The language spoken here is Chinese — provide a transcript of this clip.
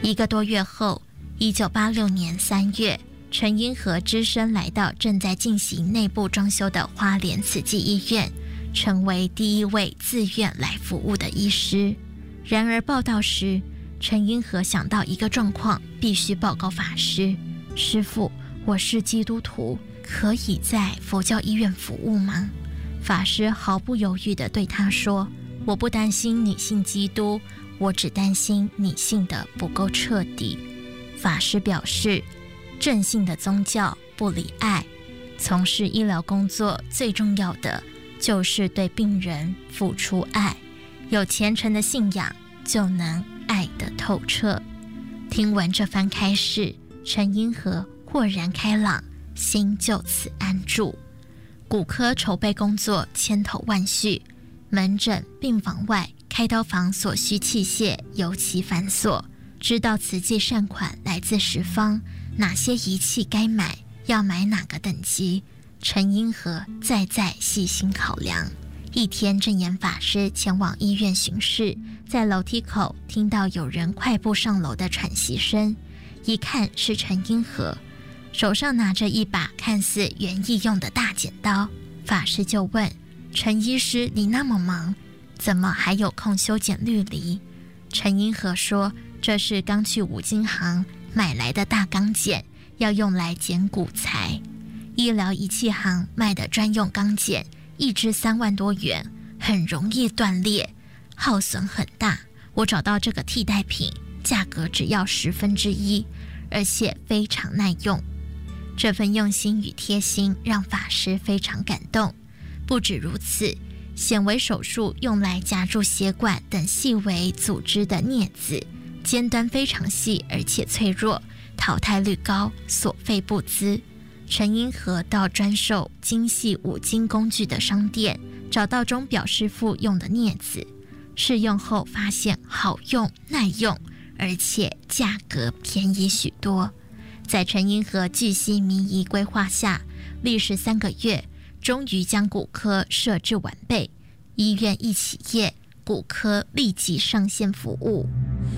1个多月后，1986年3月，陈英和只身来到正在进行内部装修的花莲慈济医院，成为第一位自愿来服务的医师。然而报到时，陈英和想到一个状况，必须报告法师：师父，我是基督徒，可以在佛教医院服务吗？法师毫不犹豫地对他说：我不担心你信基督，我只担心你信的不够彻底。法师表示，正信的宗教不离爱，从事医疗工作最重要的就是对病人付出爱，有虔诚的信仰就能爱得透彻。听闻这番开示，陈英和豁然开朗，心就此安住。骨科筹备工作千头万绪，门诊、病房外、开刀房所需器械尤其繁琐。知道慈济善款来自十方，哪些仪器该买，要买哪个等级，陈英和再细心考量。一天，正言法师前往医院巡视，在楼梯口听到有人快步上楼的喘息声，一看是陈英和，手上拿着一把看似园艺用的大剪刀。法师就问：陈医师，你那么忙，怎么还有空修剪绿篱？陈英和说：这是刚去五金行买来的大钢剪，要用来剪骨材。医疗仪器行卖的专用钢剪，一支3万多元，很容易断裂，耗损很大。我找到这个替代品，价格只要1/10，而且非常耐用。这份用心与贴心让法师非常感动。不止如此，显微手术用来夹住血管等细微组织的镊子，尖端非常细而且脆弱，淘汰率高，所费不资。陈英和到专售精细五金工具的商店，找到钟表师傅用的镊子，试用后发现好用耐用，而且价格便宜许多。在陈英和巨细靡遗规划下，历时3个月，终于将骨科设置完备。医院一起业，骨科立即上线服务。